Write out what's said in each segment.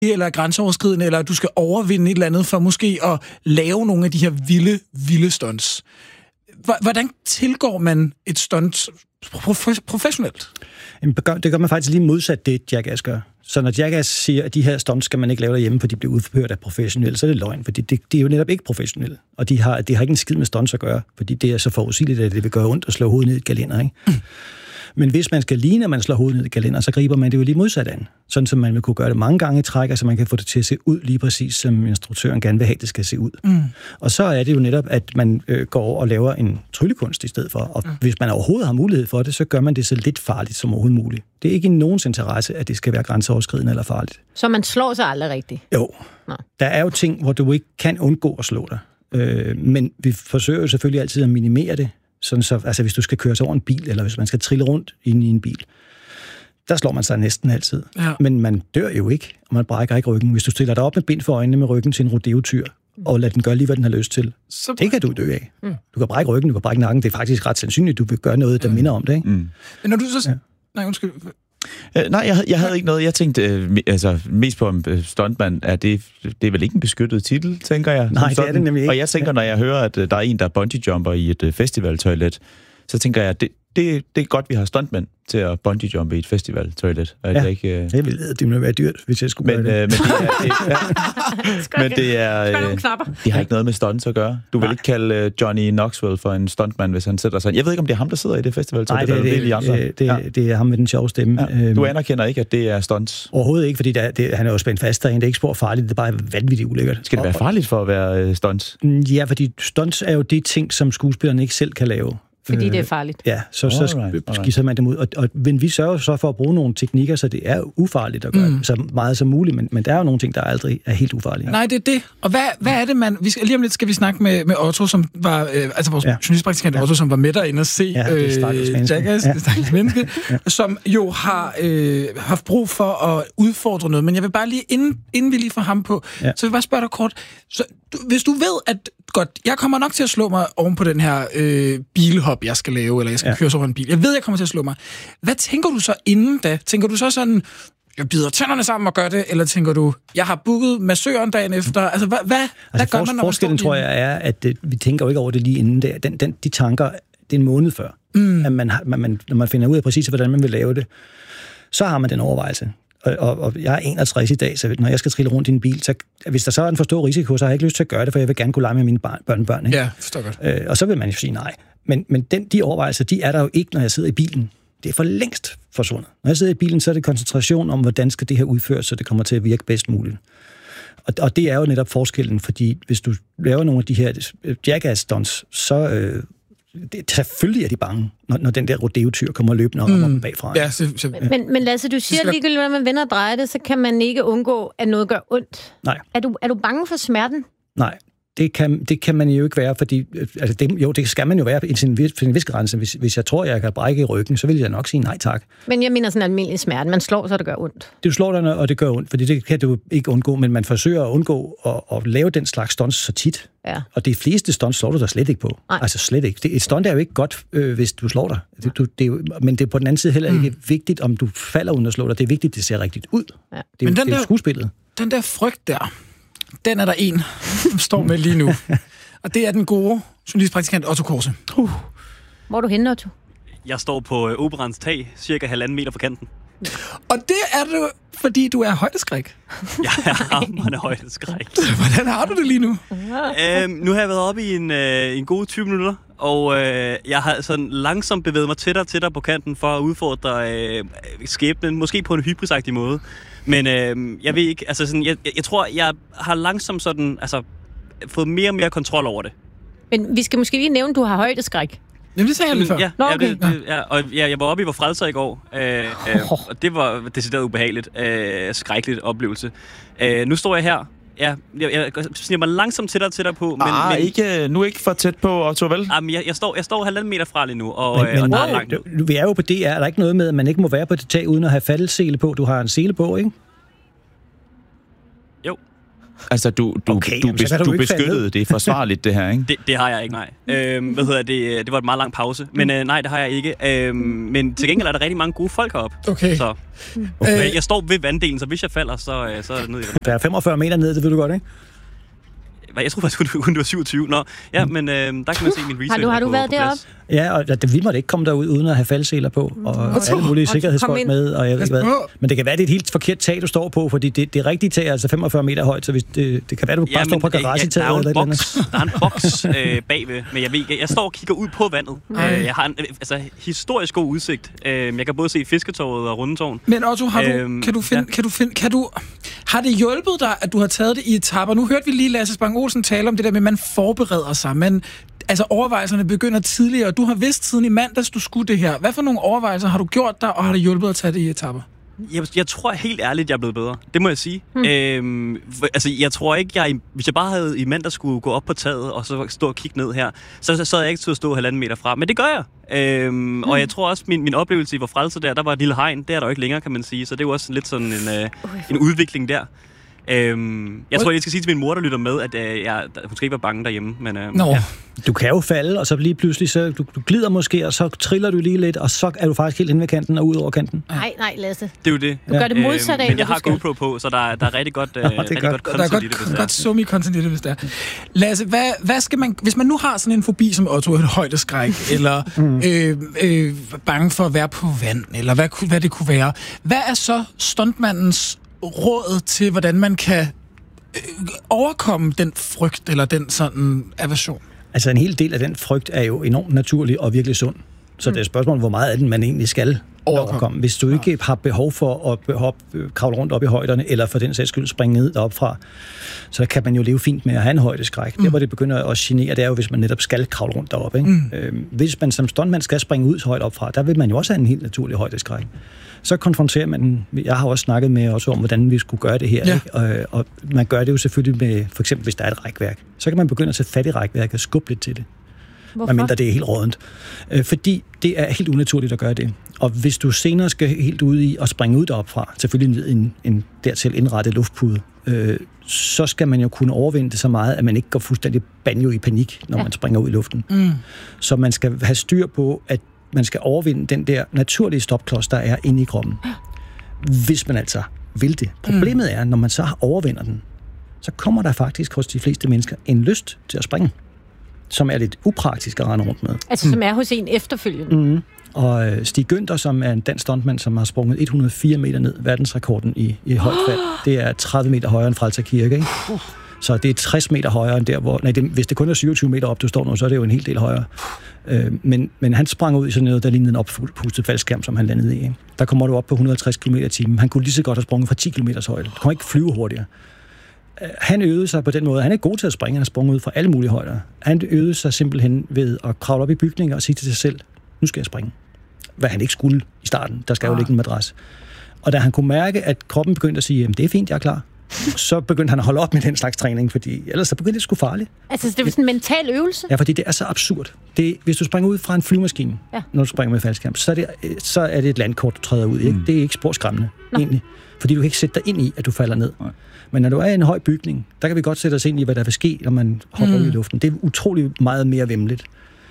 eller grænseoverskridende, eller du skal overvinde et eller andet for måske at lave nogle af de her vilde stunts. Hvordan tilgår man et stunt professionelt? Det gør man faktisk lige modsat det, Jackass gør. Så når Jackass siger, at de her stunts skal man ikke lave derhjemme, for de bliver udført af professionelle, så er det løgn, fordi de er jo netop ikke professionelle. Og de har ikke en skid med stunts at gøre, fordi det er så forudsigeligt, at det vil gøre ondt at slå hovedet ned i et gelænder, ikke? Men hvis man skal ligne, at man slår hovedet ned i et gelænder, så griber man det jo lige modsat an. Sådan som man vil kunne gøre det mange gange i træk, så man kan få det til at se ud lige præcis, som instruktøren gerne vil have, det skal se ud. Og så er det jo netop, at man går over og laver en tryllekunst i stedet for. Og hvis man overhovedet har mulighed for det, så gør man det så lidt farligt som overhovedet muligt. Det er ikke i nogens interesse, at det skal være grænseoverskridende eller farligt. Så man slår sig aldrig rigtigt? Jo. Nej. Der er jo ting, hvor du ikke kan undgå at slå dig. Men vi forsøger jo selvfølgelig altid at minimere det. Sådan så, altså hvis du skal køre sig over en bil, eller hvis man skal trille rundt inde i en bil, der slår man sig næsten altid. Ja. Men man dør jo ikke, og man brækker ikke ryggen. Hvis du stiller dig op med bind for øjnene med ryggen til en rodeotyr, og lader den gøre lige, hvad den har lyst til, det kan du dø af. Du kan brække ryggen, du kan brække nakken. Det er faktisk ret sandsynligt, du vil gøre noget, der minder om det. Ikke? Men når du så... Ja. Nej, undskyld. Nej, jeg havde ikke noget. Jeg tænkte mest på om stuntman. Det er vel ikke en beskyttet titel, tænker jeg? Nej, det er det nemlig ikke. Og jeg tænker, når jeg hører, at der er en, der bungee-jumper i et festivaltoilet, så tænker jeg, at det er godt, vi har stuntmænd til at bungee-jumpe i et festivaltoilet. Ja, ikke, det ville være dyrt, hvis jeg skulle gøre det. Men det er... Det har ikke noget med stunts at gøre. Du vil ikke kalde Johnny Knoxville for en stuntman, hvis han sætter sig... Jeg ved ikke, om det er ham, der sidder i det festivaltoilet. Nej, det er ham med den sjove stemme. Ja. Du anerkender ikke, at det er stunts? Overhovedet ikke, fordi han er jo spændt fast derinde. Det er ikke spor farligt, det er bare vanvittigt ulækkert. Skal det være farligt for at være stunts? Ja, fordi stunts er jo de ting, som skuespillerne ikke selv kan lave. Fordi det er farligt. Ja, så skisser man dem ud. Men vi sørger så for at bruge nogle teknikker, så det er ufarligt at gøre så meget som muligt, men der er jo nogle ting, der aldrig er helt ufarlige. Nej, det er det. Og hvad er det, man... Lige om lidt skal vi snakke med Otto, som var... altså vores journalistpraktikant Otto, som var med derinde og se Jackass, det stakkels menneske, som jo har haft brug for at udfordre noget. Men jeg vil bare lige, inden vi lige får ham på, så vil jeg bare spørge dig kort. Så, hvis du ved, at godt, jeg kommer nok til at slå mig oven på den her bilhop, jeg skal lave, eller jeg skal køre så over en bil. Jeg ved, jeg kommer til at slå mig. Hvad tænker du så inden da? Tænker du så sådan, jeg bider tænderne sammen og gør det, eller tænker du, jeg har booket massøren dagen efter? Altså, hvad gør man, når forskellen, tror jeg, er, at vi tænker jo ikke over det lige inden der. De tanker, det er en måned før. At når man finder ud af præcis, hvordan man vil lave det, så har man den overvejelse. Og jeg er 61 i dag, så når jeg skal trille rundt i en bil, så hvis der så er en for stor risiko, så har jeg ikke lyst til at gøre det, for jeg vil gerne kunne lege med mine børnebørn. Ikke? Ja, forstår godt. Og så vil man jo sige nej. Men de overvejelser, de er der jo ikke, når jeg sidder i bilen. Det er for længst forsvundet. Når jeg sidder i bilen, så er det koncentration om, hvordan skal det her udføres, så det kommer til at virke bedst muligt. Og det er jo netop forskellen, fordi hvis du laver nogle af de her Jackass-stunts, så... selvfølgelig er de bange, når den der rodeotyr kommer løbende om bagfra. Ja, men Lasse, du siger ligegyldigt, når man vender og drejer det, så kan man ikke undgå, at noget gør ondt. Nej. Er du bange for smerten? Nej, det kan man jo ikke være, fordi altså det skal man jo være til en vis grænse. Hvis jeg tror, jeg kan brække i ryggen, så vil jeg nok sige nej tak. Men jeg mener sådan almindelig smerte. Man slår, så det gør ondt. Du slår dig, og det gør ondt, fordi det kan du ikke undgå, men man forsøger at undgå at lave den slags stunts så tit. Ja. Og de fleste stunts slår du dig slet ikke på. Nej. Altså slet ikke. Et stunt er jo ikke godt, hvis du slår dig. Men det er på den anden side heller ikke vigtigt, om du falder uden at slå dig. Det er vigtigt, det ser rigtigt ud. Ja. Det er jo skuespillet. Den der frygt der, den er der en, som står med lige nu. Og det er den gode journalistpraktikant Otto Korse. Hvor er du henne, Otto? Jeg står på operans tag, cirka 1,5 meter fra kanten. Og det er du, fordi du er højdeskræk. Jeg er hamrende højdeskræk. Hvordan har du det lige nu? Nu har jeg været oppe i en god 20 minutter, og jeg har sådan langsomt bevæget mig tættere på kanten for at udfordre skæbnen, måske på en hybrisagtig måde. Men jeg ved ikke, altså sådan, jeg tror, jeg har langsomt sådan, altså, fået mere og mere kontrol over det. Men vi skal måske lige nævne, at du har højdeskræk. Jamen, det sagde jeg lige før. Ja, jeg var oppe i Vor Frelser i går, og det var decideret ubehageligt, skrækkeligt oplevelse. Nu står jeg her. Ja, jeg sniger mig langsomt tættere på. Men ikke for tæt på, Otto, vel? Jeg står 1,5 meter fra lige nu, og men der er langt. Vi er jo på det. Er der ikke noget med, at man ikke må være på det tag, uden at have faldsele på? Du har en sele på, ikke? Jo. Altså, du beskyttede det forsvarligt, det her, ikke? Det har jeg ikke, nej. Det var et meget lang pause. Men nej, det har jeg ikke. Men til gengæld er der rigtig mange gode folk heroppe. Okay. Så jeg står ved vanddelen, så hvis jeg falder, så er det ned i vandet. Der er 45 meter ned, det ved du godt, ikke? Jeg tror faktisk, kun det var 27. Nå, ja, men der kan man se min research. Har du været deroppe? Ja, og vi måtte ikke komme derud uden at have faldseler på, og alle mulige sikkerhedsfolk med, og jeg ved ikke hvad. Men det kan være, det er et helt forkert tag, du står på, fordi det rigtige tag er altså 45 meter højt, så hvis det kan være, du bare står på garagetaget eller et eller andet. Der er en boks bagved, men jeg står og kigger ud på vandet. Jeg har en historisk god udsigt. Jeg kan både se Fisketorvet og Rundetårn. Men Otto, har det hjulpet dig, at du har taget det i etaper? Nu hørte vi lige Lasse Spang Olsen tale om det der med, at man forbereder sig, men altså overvejelserne begynder tidligere, og du har vidst siden i mandags, du skulle det her. Hvad for nogle overvejelser har du gjort dig, og har det hjulpet at tage det i etaper? Jeg tror helt ærligt, jeg er blevet bedre. Det må jeg sige. Jeg tror ikke, hvis jeg bare havde i mandag skulle gå op på taget, og så stå og kigge ned her, så havde jeg ikke til at stå 1,5 meter fra. Men det gør jeg. Og jeg tror også, min oplevelse i Vor Frelser der var et lille hegn. Det er der jo ikke længere, kan man sige. Så det er jo også lidt sådan en udvikling der. Jeg tror, jeg skal sige til min mor, der lytter med, at hun skal ikke være bange derhjemme. Men, ja. Du kan jo falde, og så lige pludselig, så du glider måske, og så triller du lige lidt, og så er du faktisk helt inde ved kanten og ud over kanten. Nej, Lasse. Det er jo det. Du gør det modsat af, men jeg har GoPro på, så der er rigtig godt godt sumi-content i det, hvis det er. Lasse, hvad skal man, hvis man nu har sådan en fobi som Otto, et højdeskræk, eller bange for at være på vand, eller hvad det kunne være, hvad er så stuntmandens råd til, hvordan man kan overkomme den frygt, eller den sådan aversion? Altså en hel del af den frygt er jo enormt naturlig og virkelig sund. Så det er et spørgsmål, hvor meget af den man egentlig skal overkomme. Hvis du ikke har behov for at kravle rundt op i højderne, eller for den sags skyld springe ned deroppe fra, så kan man jo leve fint med at have en højdeskræk. Det, hvor det begynder at genere, det er jo, hvis man netop skal kravle rundt deroppe. Ikke? Hvis man som stuntmand skal springe ud så højt op fra, der vil man jo også have en helt naturlig højdeskræk. Så konfronterer man den. Jeg har også snakket med også om, hvordan vi skulle gøre det her. Ja. Ikke? Og man gør det jo selvfølgelig med, for eksempel hvis der er et rækværk. Så kan man begynde at sætte fat i rækværket og skubbe lidt til det. Hvorfor? Medmindre det er helt rådent. Fordi det er helt unaturligt at gøre det. Og hvis du senere skal helt ud i at springe ud deroppe fra, selvfølgelig ned i en dertil indrettet luftpude, så skal man jo kunne overvinde det så meget, at man ikke går fuldstændig banjo i panik, når man springer ud i luften. Så man skal have styr på, at man skal overvinde den der naturlige stopklods, der er inde i kroppen. Hvis man altså vil det. Problemet er, når man så overvinder den, så kommer der faktisk hos de fleste mennesker en lyst til at springe, som er lidt upraktisk at rende rundt med. Altså som er hos en efterfølgende. Og Stig Günther, som er en dansk stuntmand, som har sprunget 104 meter ned, verdensrekorden i højt fald. Det er 30 meter højere end Frelser Kirke, ikke? Så det er 60 meter højere end der, hvor... hvis det kun er 27 meter op, du står nu, så er det jo en hel del højere. Men han sprang ud i sådan noget, der lignede en oppustet faldskærm, som han landede i. Ikke? Der kommer du op på 150 km/t. Han kunne lige så godt have sprunget fra 10 km højde. Du kan ikke flyve hurtigere. Han øvede sig på den måde. Han er god til at springe. Han har sprunget ud fra alle mulige højder. Han øvede sig simpelthen ved at kravle op i bygninger og sige til sig selv, nu skal jeg springe. Hvad han ikke skulle i starten. Der skal jo ligge en madras. Og da han kunne mærke, at kroppen begyndte at sige, det er fint, jeg er klar, så begyndte han at holde op med den slags træning, fordi ellers så begyndte det sgu farligt. Altså, det er sådan en mental øvelse? Ja, fordi det er så absurd. Hvis du springer ud fra en flyvemaskine, når du springer med faldskærm, så er det et landkort, du træder ud i. Det er ikke sporskræmmende, egentlig. Fordi du kan ikke sætte dig ind i, at du falder ned. Nej. Men når du er i en høj bygning, der kan vi godt sætte os ind i, hvad der vil ske, når man hopper ud i luften. Det er utrolig meget mere væmmeligt.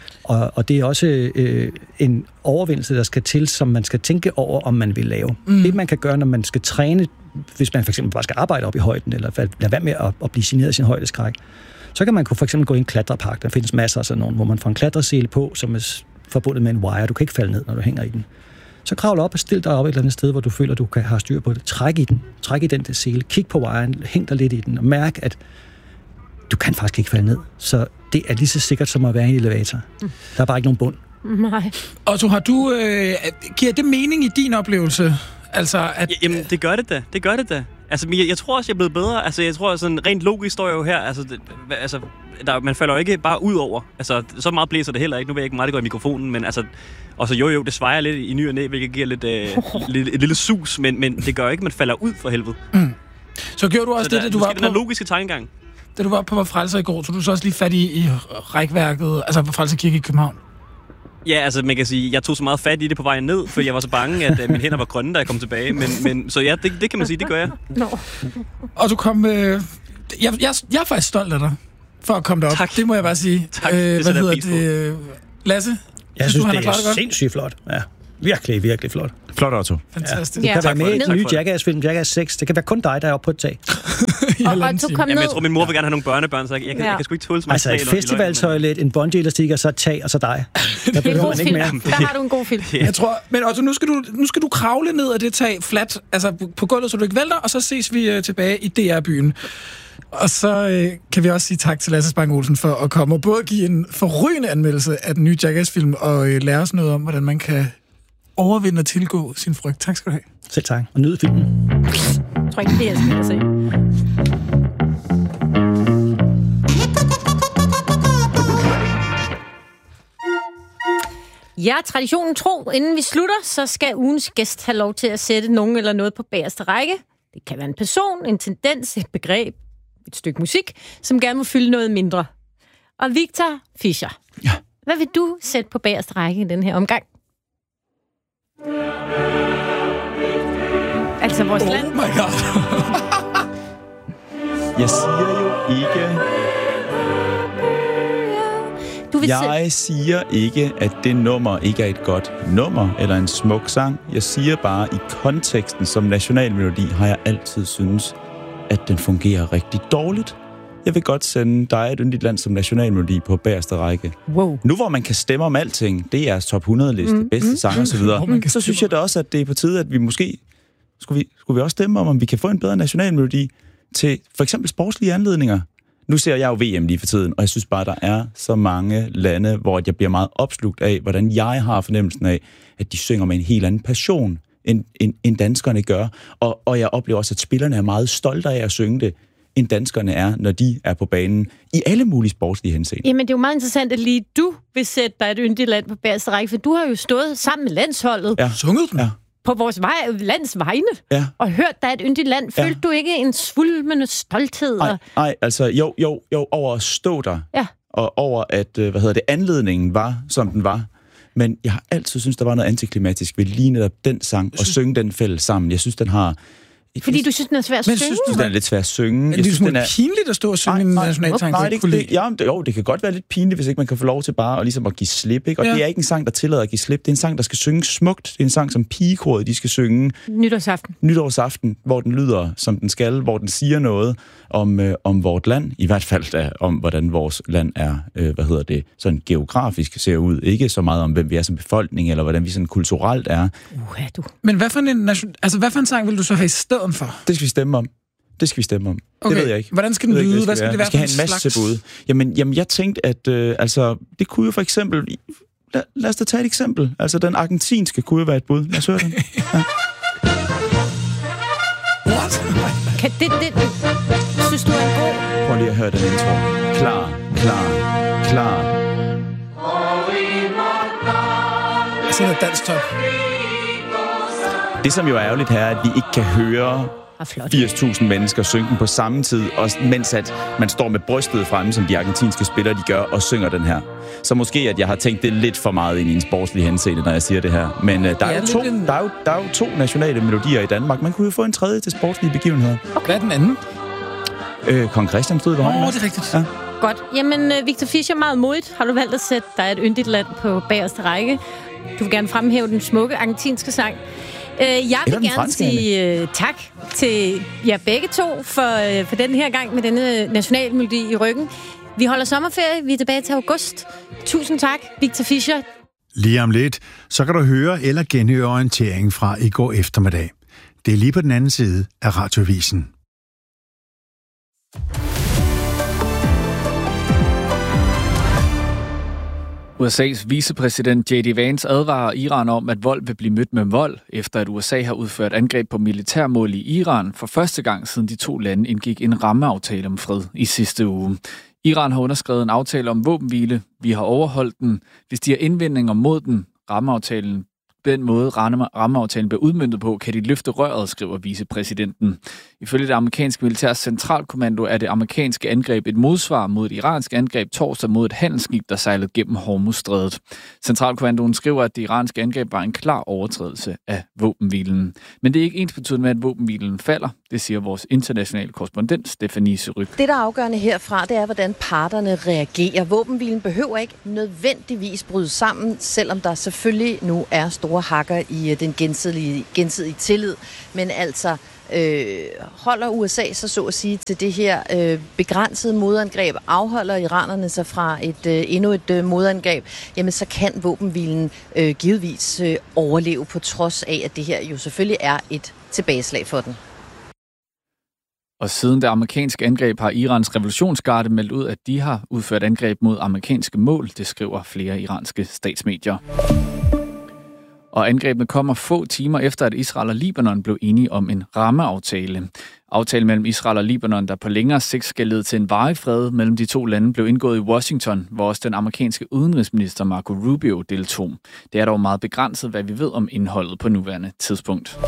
Og det er også en overvindelse, der skal til, som man skal tænke over, om man vil lave. Det, man kan gøre, når man skal træne, hvis man for eksempel bare skal arbejde op i højden, eller lade være med at blive generet af sin højdeskræk, så kan man for eksempel gå i en klatrepark. Der findes masser af sådan nogle, hvor man får en klatresele på, som er forbundet med en wire. Du kan ikke falde ned, når du hænger i den. Så kravl op og stil dig op et eller andet sted, hvor du føler, du kan have styr på det. Træk i den. Træk i den der sele. Kig på wiren. Hæng dig lidt i den. Og mærk, at du kan faktisk ikke falde ned. Så det er lige så sikkert som at være i en elevator. Der er bare ikke nogen bund. Nej. Otto, giver det mening i din oplevelse? Altså, at... Jamen, det gør det da. Det gør det da. Altså, jeg tror også, jeg er blevet bedre. Altså, jeg tror, sådan rent logisk står jeg jo her. Altså, man falder jo ikke bare ud over. Altså, så meget blæser det heller ikke. Nu ved jeg ikke meget, det går i mikrofonen, men altså... Og så jo, det svejer lidt i ny og næ, hvilket giver et lille sus, men det gør ikke, man falder ud for helvede. Så gjorde du også det, du var på... Den logiske tankegang. Da du var på Vor Frelser i går, så du så også lige fat i rækværket, altså Vor Frelser Kirke i København? Ja, altså man kan sige, jeg tog så meget fat i det på vejen ned, for jeg var så bange, at mine hænder var grønne, da jeg kom tilbage. Men så ja, det kan man sige, det gør jeg. Og du kom... jeg er faktisk stolt af dig for at komme derop. Tak. Det må jeg bare sige. Tak. Hvad hedder det? Lasse? Jeg synes, det er sindssygt flot. Ja. Virkelig, virkelig flot. Flot, Otto. Fantastisk. Du kan være med i den nye Jackass-film, Jackass 6. Det kan være kun dig, der er oppe på et tag. Og Otto, kom ned. Jeg tror, min mor vil gerne have nogle børnebørn, så jeg kan sgu ikke tåle så meget. Altså et festivaltoilet, en bungee-elastik, og så et tag, og så dig. Der behøver man ikke mere. Der har du en god film. Jeg tror, men Otto, nu skal du kravle ned af det tag fladt, altså på gulvet, så du ikke vælter, og så ses vi tilbage i DR-byen. Og så kan vi også sige tak til Lasse Spang Olsen for at komme og både give en forrygende anmeldelse af den nye Jackass-film og lære os noget om, hvordan man kan overvinde og tilgå sin frygt. Tak skal du have. Selv tak. Og nyd filmen. Jeg tror ikke, det er jeg skal se. Ja, traditionen tro. Inden vi slutter, så skal ugens gæst have lov til at sætte nogen eller noget på bagerste række. Det kan være en person, en tendens, et begreb, et stykke musik, som gerne må fylde noget mindre. Og Victor Fischer, hvad vil du sætte på bagerste række i den her omgang? Altså vores land. Oh my god. Jeg siger jo ikke... Jeg siger ikke, at det nummer ikke er et godt nummer eller en smuk sang. Jeg siger bare, i konteksten som nationalmelodi har jeg altid synes, at den fungerer rigtig dårligt. Jeg vil godt sende dig et yndigt land som nationalmelodi på bagerste række. Wow. Nu hvor man kan stemme om alting, det er top 100-liste, bedste sang og så videre, så synes jeg da også, at det er på tide, at vi måske... Skulle vi også stemme om vi kan få en bedre nationalmelodi til for eksempel sportslige anledninger? Nu ser jeg jo VM lige for tiden, og jeg synes bare, der er så mange lande, hvor jeg bliver meget opslugt af, hvordan jeg har fornemmelsen af, at de synger med en helt anden passion, end danskerne gør. Og jeg oplever også, at spillerne er meget stolte af at synge det, end danskerne er, når de er på banen, i alle mulige sportslige henseender. Jamen, det er jo meget interessant, at lige du vil sætte dig et yndigt land på bagerste række, for du har jo stået sammen med landsholdet. Ja. Sunget den? Ja. På vores lands vegne, og hørt dig et yndigt land. Følte du ikke en svulmende stolthed? Nej, altså jo, over at stå der, og over at, anledningen var, som den var. Men jeg har altid synes der var noget antiklimatisk ved lige netop den sang, og synge den fælles sammen. Jeg synes, den har... Fordi du synes, den er svær at synge? Synes du, den er lidt svær at synge? Er det pinligt at stå og synge en nationalsang? Nej, det kan godt være lidt pinligt, hvis ikke man kan få lov til bare at give slip, ikke? Og det er ikke en sang, der tillader at give slip. Det er en sang, der skal synge smukt. Det er en sang, som pigekoret, de skal synge nytårsaften, hvor den lyder, som den skal, hvor den siger noget om vort land, i hvert fald da, om hvordan vores land er, sådan geografisk ser ud. Ikke så meget om, hvem vi er som befolkning, eller hvordan vi sådan kulturelt er. Men hvad for en sang vil du så have i stedet for? Det skal vi stemme om. Okay. Det ved jeg ikke. Hvordan skal den lyde? Hvad skal det være for en slags? Vi skal have en masse bud. Jamen, jeg tænkte, at det kunne jo for eksempel... Lad os da tage et eksempel. Altså, den argentinske kunne jo være et bud. Lad os høre den. Ja. What? Det synes du er en god? Prøv lige at høre den intro. Klar. Altså noget dansk top. Det, som jo er ærgerligt her, er, at vi ikke kan høre 80.000 mennesker synge den på samme tid, og mens at man står med brystet fremme, som de argentinske spillere de gør, og synger den her. Så måske, at jeg har tænkt det lidt for meget ind i en sportslig henseende, når jeg siger det her. Men der er jo to nationale melodier i Danmark. Man kunne jo få en tredje til sportslige begivenheder. Okay. Hvad er den anden? Kong Christian stod ved hånden. Det er rigtigt. Ja. Godt. Jamen, Victor Fischer, meget modigt har du valgt at sætte dig et yndigt land på bagerste række. Du vil gerne fremhæve den smukke argentinske sang. Jeg vil gerne sige tak til jer begge to for den her gang med denne nationalmelodi i ryggen. Vi holder sommerferie. Vi er tilbage til august. Tusind tak, Victor Fischer. Lige om lidt, så kan du høre eller genhøre orienteringen fra i går eftermiddag. Det er lige på den anden side af Radioavisen. USA's vicepræsident J.D. Vance advarer Iran om, at vold vil blive mødt med vold, efter at USA har udført angreb på militærmål i Iran for første gang siden de to lande indgik en rammeaftale om fred i sidste uge. Iran har underskrevet en aftale om våbenhvile. Vi har overholdt den. Hvis de har indvendinger mod den, rammeaftalen den måde, rammeaftalen bliver udmøntet på, kan de løfte røret, skriver vicepræsidenten. Ifølge det amerikanske militærs centralkommando er det amerikanske angreb et modsvar mod et iransk angreb torsdag mod et handelsskib, der sejlede gennem Hormuzstrædet. Centralkommandoen skriver, at det iranske angreb var en klar overtrædelse af våbenhvilen. Men det er ikke ensbetydende med, at våbenhvilen falder. Det siger vores internationale korrespondent, Stephanie Seryk. Det, der er afgørende herfra, det er, hvordan parterne reagerer. Våbenhvilen behøver ikke nødvendigvis bryde sammen, selvom der selvfølgelig nu er store hakker i den gensidige tillid. Men altså, holder USA så at sige til det her begrænsede modangreb, afholder iranerne sig fra endnu et modangreb, jamen så kan våbenhvilen givetvis overleve på trods af, at det her jo selvfølgelig er et tilbageslag for den. Og siden det amerikanske angreb har Irans revolutionsgarde meldt ud, at de har udført angreb mod amerikanske mål, det skriver flere iranske statsmedier. Og angrebene kommer få timer efter, at Israel og Libanon blev enige om en rammeaftale. Aftalen mellem Israel og Libanon, der på længere sigt skal lede til en varig fred mellem de to lande, blev indgået i Washington, hvor også den amerikanske udenrigsminister Marco Rubio deltog. Det er dog meget begrænset, hvad vi ved om indholdet på nuværende tidspunkt.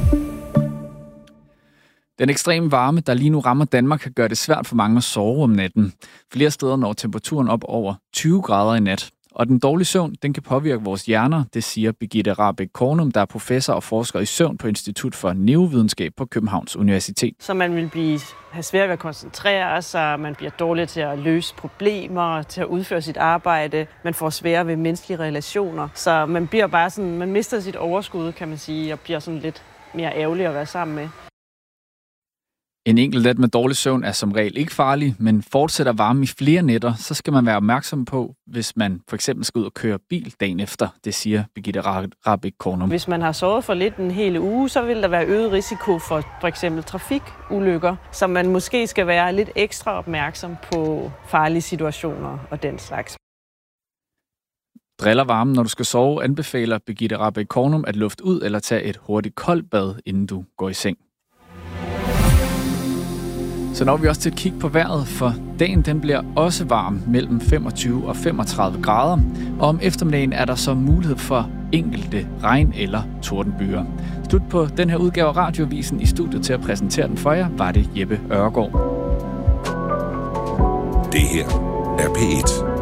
Den ekstreme varme, der lige nu rammer Danmark, kan gøre det svært for mange at sove om natten. Flere steder når temperaturen op over 20 grader i nat. Og den dårlige søvn, den kan påvirke vores hjerner, det siger Birgitte Rahbek Kornum, der er professor og forsker i søvn på Institut for Neurovidenskab på Københavns Universitet. Så man vil have svært ved at koncentrere sig, man bliver dårlig til at løse problemer, til at udføre sit arbejde, man får sværere ved menneskelige relationer. Så man bliver bare sådan, man mister sit overskud, kan man sige, og bliver sådan lidt mere ærgerlig at være sammen med. En enkelt nat med dårlig søvn er som regel ikke farlig, men fortsætter varme i flere nætter, så skal man være opmærksom på, hvis man for eksempel skal ud og køre bil dagen efter, det siger Birgitte Rahbek Kornum. Hvis man har sovet for lidt en hel uge, så vil der være øget risiko for eksempel trafikulykker, så man måske skal være lidt ekstra opmærksom på farlige situationer og den slags. Driller varmen, når du skal sove, anbefaler Birgitte Rahbek Kornum at lufte ud eller tage et hurtigt koldt bad, inden du går i seng. Så når vi også til et kig på vejret, for dagen den bliver også varm mellem 25 og 35 grader. Og om eftermiddagen er der så mulighed for enkelte regn- eller tordenbyer. Slut på den her udgave af Radioavisen. I studiet til at præsentere den for jer var det Jeppe Ørgaard. Det her er P1.